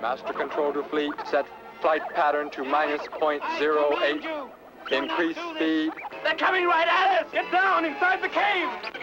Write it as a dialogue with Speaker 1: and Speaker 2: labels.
Speaker 1: Master control to fleet. Set flight pattern to -0.08. Increase speed.
Speaker 2: They're coming right at us! Get down inside the cave!